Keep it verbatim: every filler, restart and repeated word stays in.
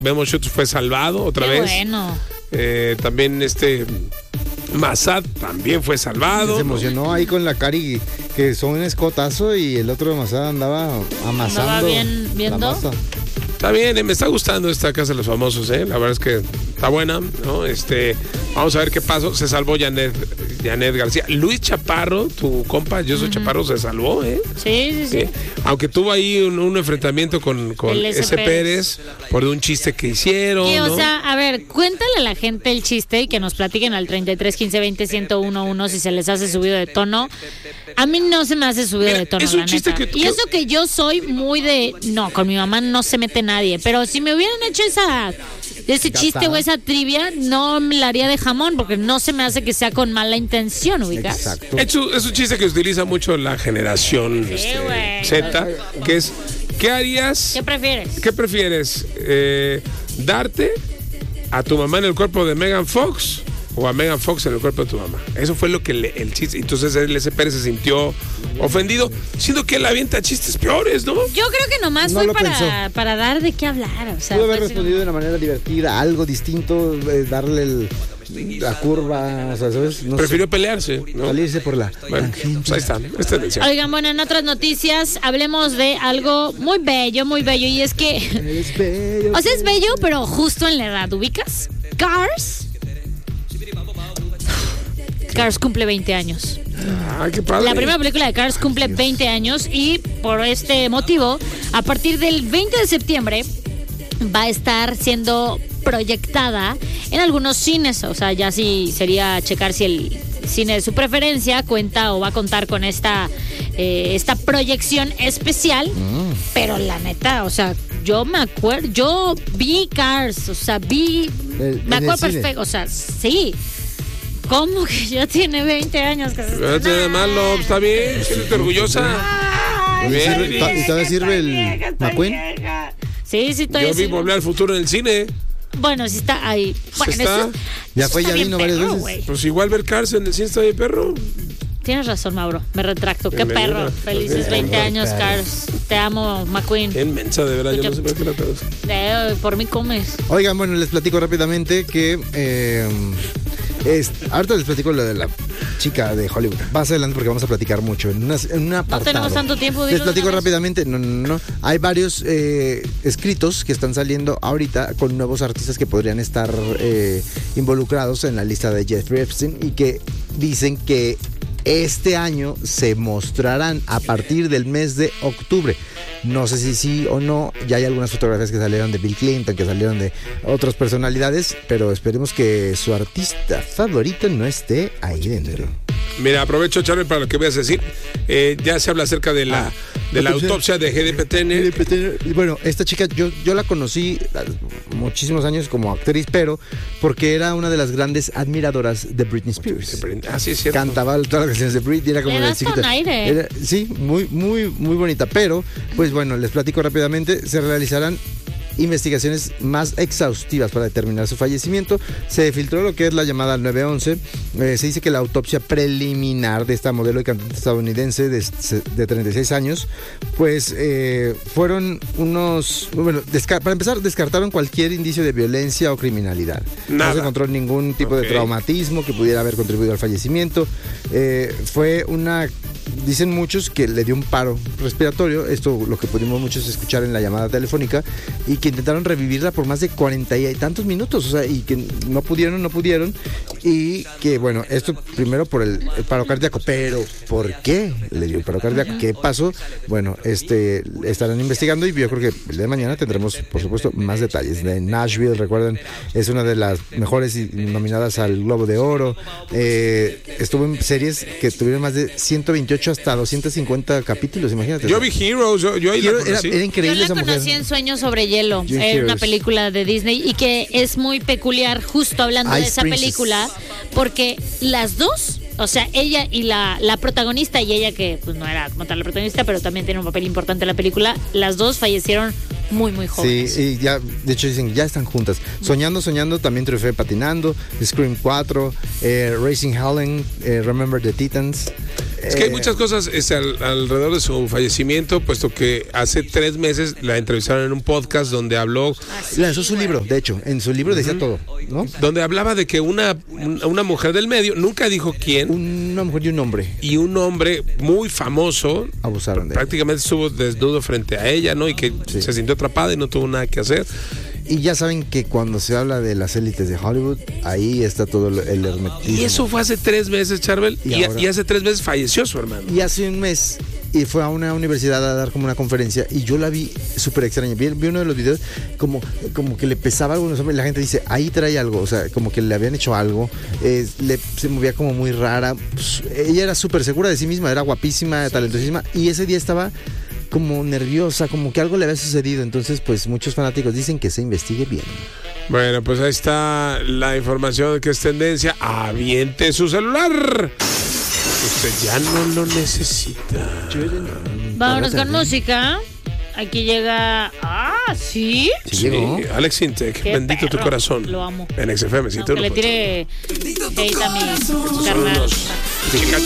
Memo Schutz fue salvado otra Qué vez. Bueno. Eh, también este Massad también fue salvado. Se emocionó ahí con la Cari, que son un escotazo, y el otro de Massad andaba amasando. ¿Andaba bien viendo? La masa. Está bien, eh, me está gustando esta Casa de los Famosos, eh. La verdad es que está buena, ¿no? Este, vamos a ver qué pasó. Se salvó Janet, Janet García. Luis Chaparro, tu compa, yo soy uh-huh. Chaparro, se salvó, ¿eh? Sí, sí, sí. Eh, aunque tuvo ahí un, un enfrentamiento con, con ese Pérez por un chiste que hicieron. Sí, ¿no? O sea, a ver, cuéntale a la gente el chiste y que nos platiquen al treinta y tres, quince, veinte, ciento uno, uno si se les hace subido de tono. A mí no se me hace subido Mira, de tono, es un la chiste neta. Que, y eso que yo soy muy de... No, con mi mamá no se mete nadie. Pero si me hubieran hecho esa ese chiste o esa trivia, no me la haría de jamón, porque no se me hace que sea con mala intención, ¿ubicas? Exacto. Es un, es un chiste que utiliza mucho la generación sí, este, Z, que es... ¿Qué harías? ¿Qué prefieres? ¿Qué prefieres? Eh, ¿Darte a tu mamá en el cuerpo de Megan Fox o a Megan Fox en el cuerpo de tu mamá? Eso fue lo que le, el chiste. Entonces el S. Pérez se sintió ofendido, siendo que él avienta chistes peores, ¿no? Yo creo que nomás no fue para, para dar de qué hablar. O sea, pudo haber pues, respondido de una manera divertida, algo distinto, eh, darle el, la curva, o sea, ¿sabes? No Prefirió sé, pelearse, ¿no? salirse por la... Bueno, pues ahí está. Esta es la Oigan, bueno, en otras noticias hablemos de algo muy bello, muy bello, y es que... Es bello, o sea, es bello, pero justo en la edad, ¿ubicas? Cars... Cars cumple veinte años. Ah, qué padre. La primera película de Cars cumple veinte años y por este motivo, a partir del veinte de septiembre va a estar siendo proyectada en algunos cines. O sea, ya sí sería checar si el cine de su preferencia cuenta o va a contar con esta, eh, esta proyección especial. Mm. Pero la neta, o sea, yo me acuerdo, yo vi Cars, o sea, vi, el, me acuerdo perfecto, o sea, sí. ¿Cómo que ya tiene veinte años? Que se no tiene de malo, está bien, siéntete orgullosa. Ay, bien, sirve, bien. ¿Y todavía sirve el McQueen? Sí, sí, todavía Yo vi Volver al Futuro en el cine. Bueno, sí está ahí. Bueno, está. Eso, ya eso fue, ya vino varias veces. Wey. Pues igual ver Cars en el cine está bien, perro. Tienes razón, Mauro. Me retracto. Qué Bienvenida. perro. Felices veinte años, Cars. Te amo, McQueen. Qué inmensa, de verdad. Yo no sé por qué la traduces. Eh, por mí comes. Oigan, bueno, les platico rápidamente que... Eh, Es, ahorita les platico lo de la chica de Hollywood. Más adelante porque vamos a platicar mucho. En, una, en un apartado. No tenemos tanto tiempo. Les platico rápidamente. No, no, no. Hay varios eh, escritos que están saliendo ahorita con nuevos artistas que podrían estar eh, involucrados en la lista de Jeffrey Epstein y que dicen que este año se mostrarán a partir del mes de octubre. No sé si sí o no. Ya hay algunas fotografías que salieron de Bill Clinton, que salieron de otras personalidades, pero esperemos que su artista favorito no esté ahí dentro. Mira, aprovecho, Charlie, para lo que voy a decir. Eh, ya se habla acerca de la, ah, de la autopsia de G D P T N. Y bueno, esta chica yo, yo la conocí muchísimos años como actriz, pero porque era una de las grandes admiradoras de Britney Spears. Ah, sí, es cierto. Cantaba todas las canciones de Britney, era como Le das con aire. Era, sí, muy, muy, muy bonita. Pero, pues bueno, les platico rápidamente. Se realizarán investigaciones más exhaustivas para determinar su fallecimiento. Se filtró lo que es la llamada nueve once. Eh, se dice que la autopsia preliminar de esta modelo y cantante estadounidense de, de treinta y seis años, pues eh, fueron unos... Bueno, para empezar, descartaron cualquier indicio de violencia o criminalidad. Nada. No se encontró ningún tipo okay. de traumatismo que pudiera haber contribuido al fallecimiento. Eh, fue una... Dicen muchos que le dio un paro respiratorio, esto lo que pudimos muchos escuchar en la llamada telefónica, y que intentaron revivirla por más de cuarenta y tantos minutos, o sea, y que no pudieron, no pudieron, y que bueno, esto primero por el, el paro cardíaco, pero ¿por qué le dio el paro cardíaco? ¿Qué pasó? Bueno, este estarán investigando y yo creo que el día de mañana tendremos, por supuesto, más detalles. De Nashville, recuerden, es una de las mejores nominadas al Globo de Oro, eh, estuvo en series que tuvieron más de ciento veintiocho hasta doscientos cincuenta capítulos, imagínate. Yo vi Heroes, yo, yo ahí Hero, la conocí. Era, era increíble. Yo la esa conocí mujer. en Sueños sobre Hielo, eh, una película de Disney, y que es muy peculiar justo hablando Ice de esa Princess. Película, porque las dos, o sea, ella y la, la protagonista, y ella que pues no era como tal la protagonista, pero también tiene un papel importante en la película, las dos fallecieron muy, muy jóvenes. Sí, y ya, de hecho dicen, ya están juntas. Soñando, soñando, también triunfé patinando, Scream cuatro, eh, Racing Helen, eh, Remember the Titans. Es que hay muchas cosas este, al, alrededor de su fallecimiento, puesto que hace tres meses la entrevistaron en un podcast donde habló... Lanzó su libro, de hecho, en su libro decía uh-huh. todo, ¿no? Donde hablaba de que una, una mujer del medio, nunca dijo quién. Una mujer y un hombre. Y un hombre muy famoso. Abusaron de prácticamente ella. Estuvo desnudo frente a ella, ¿no? Y que sí. se sintió atrapada y no tuvo nada que hacer. Y ya saben que cuando se habla de las élites de Hollywood, ahí está todo el hermetismo. Y eso fue hace tres meses, Charbel. Y, y, ahora, y hace tres meses falleció su hermano. Y hace un mes, y fue a una universidad a dar como una conferencia, y yo la vi súper extraña. Vi, vi uno de los videos como, como que le pesaba algo, y la gente dice, ahí trae algo, o sea, como que le habían hecho algo, eh, le, se movía como muy rara. Pues, ella era súper segura de sí misma, era guapísima, talentosísima, y ese día estaba... como nerviosa, como que algo le había sucedido. Entonces, pues muchos fanáticos dicen que se investigue bien. Bueno, pues ahí está la información que es tendencia. Aviente su celular. Usted ya no lo necesita. Vámonos con música. Aquí llega... Ah, ¿sí? Sí, sí llegó. Alex Sintek, bendito perro. Tu corazón. Lo amo. En X F M. No, que le tire hate a mi carnal.